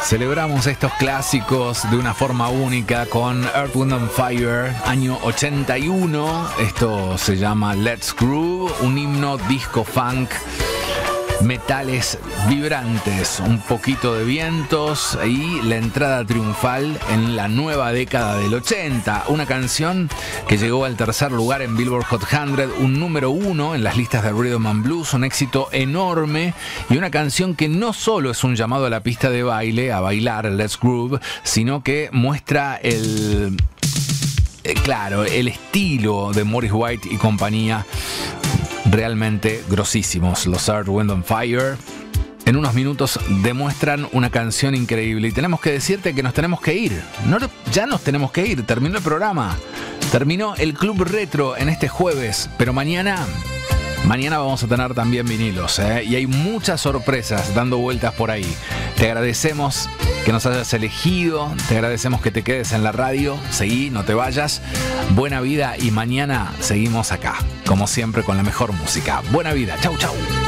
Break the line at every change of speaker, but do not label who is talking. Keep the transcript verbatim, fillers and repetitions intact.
Celebramos estos clásicos de una forma única con Earth, Wind and Fire, año ochenta y uno. Esto se llama Let's Groove, un himno disco funk, metales vibrantes, un poquito de vientos y la entrada triunfal en la nueva década del ochenta. Una canción que llegó al tercer lugar en Billboard Hot cien, un número uno en las listas de Rhythm and Blues, un éxito enorme y una canción que no solo es un llamado a la pista de baile, a bailar Let's Groove, sino que muestra el, eh, claro, el estilo de Maurice White y compañía. Realmente grosísimos los Earth, Wind and Fire. En unos minutos demuestran una canción increíble y tenemos que decirte que nos tenemos que ir. No, ya nos tenemos que ir, terminó el programa. Terminó el Club Retro en este jueves, pero mañana... Mañana vamos a tener también vinilos, ¿eh? Y hay muchas sorpresas dando vueltas por ahí. Te agradecemos que nos hayas elegido, te agradecemos que te quedes en la radio. Seguí, no te vayas. Buena vida y mañana seguimos acá, como siempre, con la mejor música. Buena vida, chau, chau.